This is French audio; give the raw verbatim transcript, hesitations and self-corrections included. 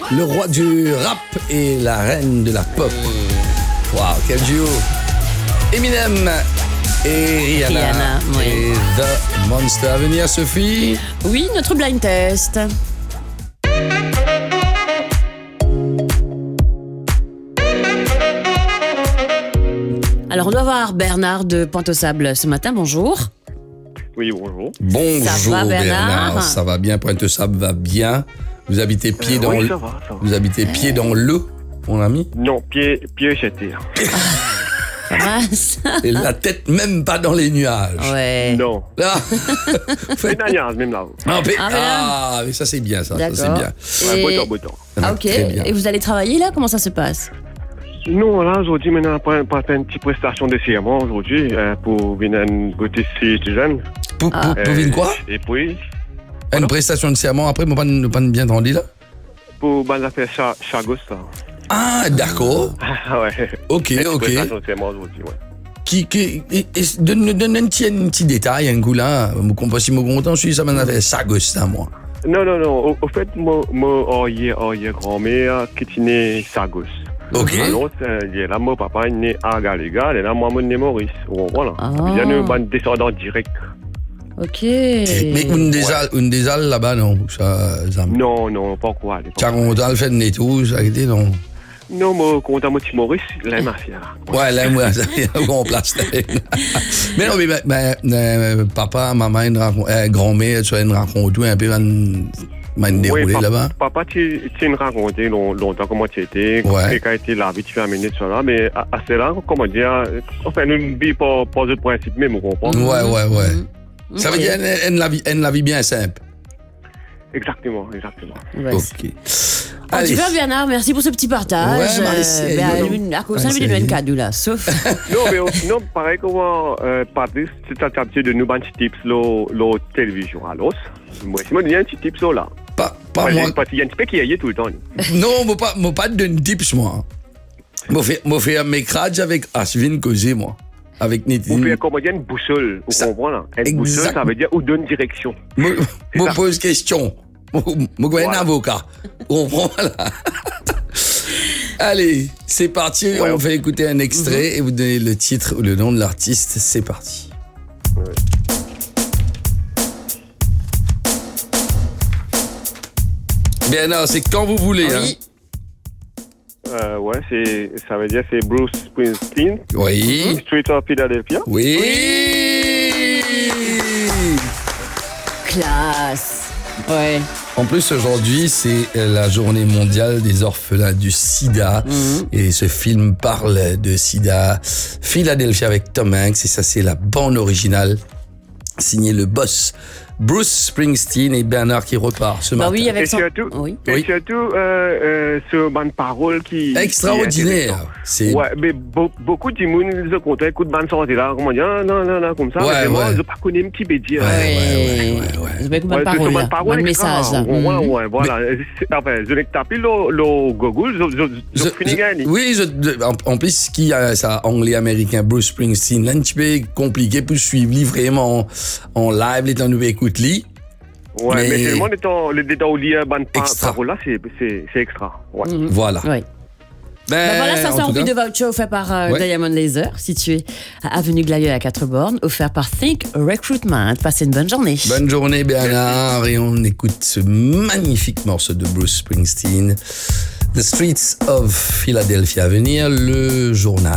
le roi du rap et la reine de la pop. Waouh, quel duo. Eminem et Rihanna. Rihanna, oui. Et The Monster. À venir, Sophie. Oui, notre blind test. Alors, on doit voir Bernard de Pointe-aux-Sables ce matin. Bonjour. Oui, bonjour. Bonjour, Ça va, Bernard Ça va bien, Pointe-aux-Sables va bien. Vous habitez pied Euh, dans oui, le... ça va, ça va. Vous habitez pied dans le, mon ami. Non, pied, pied jeté. Mince. Et la tête même pas dans les nuages. Ouais. Non. Là. C'est dernière, même là. Ah, mais, Ah, mais là- ah, mais ça c'est bien, ça. Ça, c'est D'accord. bien. Ouais, Et- beau temps, beau temps. Ah, ok. Très bien. Et vous allez travailler là? Comment ça se passe? Nous, là, aujourd'hui, maintenant, après, pour faire une petite prestation de serment aujourd'hui, euh, pour venir une beauté citoyenne. Pour, pour, Ah. pour venir quoi? Et puis, Une prestation de serment après, moi pas ne pas bien entendu là. pour ben, la faire cha- chagos, ça. Ah, d'accord. Ah, ouais. Ok, Une ok. prestation de serment aujourd'hui, ouais. Qui, qui, et, et, donne, donne un petit, un petit détail, un coup là. Je comprends si je suis content, je suis ça m'a fait ça, gosse, moi. Non, non, non. Au, au fait, moi, moi, oh, hier, oh, hier, grand-mère, qui est née Sagos. Ok. Alors, c'est- là, mon papa est né à Galégal, et là, moi, mon né Maurice. Oh, voilà. Ah. Il y a une bande descendant direct. Ok. Mais une des salles, une des salles là-bas, non. Ça, ça, Non, non, pas quoi. quarante ans, le fait de tout, ça a été, non. Non, moi, quand on petit Maurice, là, ma fille, là. Ouais, là, moi, ça on place. Mais non, mais ben, ben, euh, papa, maman, une rencontre, euh, grand-mère, tu as une rencontre, un peu, une, une déroulée Oui, papa- là-bas. Papa, tu tu nous raconté long- longtemps comment tu étais, Ouais. quand tu été là, vite fait amener tout ça là, mais à, à cela, comment dire, enfin, nous ne vivons pas, pas de principe, mais vous comprenez. Ouais, ouais, ouais. Mhm. Ça veut Ok. dire une, une, la vie, une la vie bien simple. Exactement, exactement. Ouais. Ok. En tout cas, Bernard, merci pour ce petit partage. Ouais, bah, c'est ben, rigolo. lui, à cause Ouais, de lui, c'est il donne un rigolo. cadeau là. Sauf. Non, mais sinon, pareil comment, euh, Patrice, tu as habitué de nous donner un petit tips, la télévision à l'os. Moi, si moi, il y a un petit tips là. Pas, pas Parce moi. qu'il y a un petit peu qui y est tout le temps. Non, moi pas, moi pas de tips, moi. Moi fais, moi fais mes crades avec Asvin Causé, moi. Avec Vous Nétine. faites comment dire une boussole, vous Ça- comprenez là? Une Exact. boussole, ça veut dire où donne direction. Moi, C'est moi ça. pose question. Moi, moi, un Voilà. avocat. On prend là. Allez, c'est parti. Ouais. On fait écouter un extrait et vous donnez le titre ou le nom de l'artiste. C'est parti. Bien, non, c'est quand vous voulez. Oui. Euh, ouais, c'est, ça veut dire c'est Bruce Springsteen, Hein. Oui. Street of Philadelphia. Oui. Classe. Ouais. En plus, aujourd'hui, c'est la journée mondiale des orphelins du sida. Et ce film parle de sida. Philadelphia avec Tom Hanks. Et ça, c'est la bande originale signée le boss Bruce Springsteen et Bernard qui repart ce Bah matin. oui, avec Et son. surtout, Oui. et Oui. surtout euh, euh, ce bande parole qui qui est Extraordinaire. intéressant. C'est Ouais, mais be- beaucoup de monde ils se comptent, écoute, bande sortie là, comment dire, ah, non, non, non, comme ça, Ouais, mais vraiment, ouais. ils n'ont pas connu un petit peu dire. Ouais, Ouais, ouais, ouais, ouais. C'est beaucoup de Ouais, bonnes c'est paroles une là. parole Bon extra. message là. Ouais, ouais, Mhm. ouais, voilà. C'est- Enfin, je l'ai tapé le, le Google, je, je, je, Je- finis je- gagné. oui, je- je- en, en plus, qui a ça anglais-américain, Bruce Springsteen, là, un petit peu compliqué pour suivre lui vraiment en, en live, les temps où écoute lui. Ouais, mais- mais, tellement les temps, les temps où il y a bande par- Extra. parole là, c'est, c'est, c'est extra. Ouais. Mhm. Voilà. Ouais. Ben, Bah voilà, ça en c'est un tout prix cas, de voucher offert par euh, Ouais. Diamond Laser, situé à Avenue Gladieux à quatre bornes, offert par Think Recruitment. Passez une bonne journée. Bonne journée Bernard et on écoute ce magnifique morceau de Bruce Springsteen, The Streets of Philadelphia. À venir, le journal.